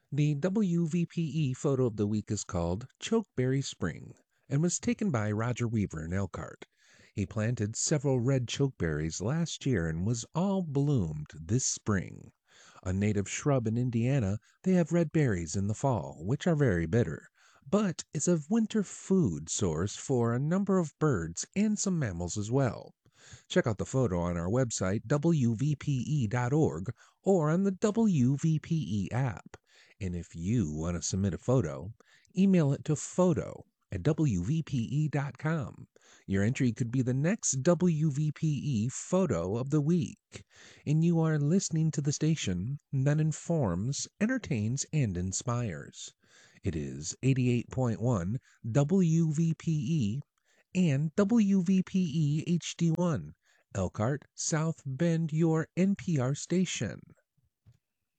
The WVPE photo of the week is called Chokeberry Spring and was taken by Roger Weaver in Elkhart. He planted several red chokeberries last year and was all bloomed this spring. A native shrub in Indiana, they have red berries in the fall, which are very bitter, but is a winter food source for a number of birds and some mammals as well. Check out the photo on our website, wvpe.org, or on the WVPE app. And if you want to submit a photo, email it to photo@wvpe.com. Your entry could be the next WVPE photo of the week. And you are listening to the station that informs, entertains, and inspires. It is 88.1 WVPE and WVPE HD1, Elkhart, South Bend, your NPR station.